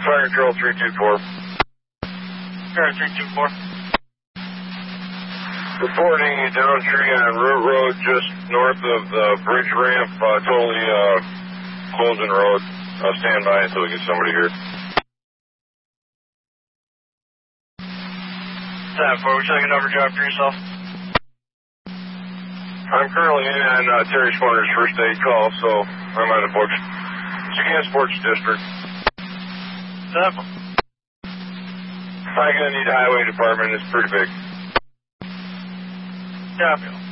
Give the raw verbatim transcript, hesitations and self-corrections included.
Fire Control three two four. Fire three two four. Reporting a down tree on Root Road just north of the bridge ramp, uh, totally uh, closing road. Uh, stand by until we get somebody here. ten four, would you like an overdrive for yourself? I'm currently in on uh, Terry Sporter's first aid call, so I'm on the books. Chicane Sports District. ten four. Probably going to need the highway department. It's pretty big. Copy.